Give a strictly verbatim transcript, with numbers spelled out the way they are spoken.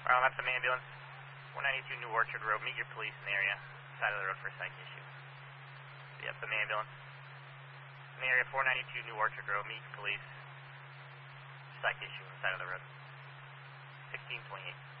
Um, that's an ambulance. one ninety-two New Orchard Road. Meet your police in the area. Side of the road for a psych issue. Yep, the ambulance. In the area four ninety-two New Orchard Road. Meet police. Psych issue on the side of the road. sixteen twenty-eight.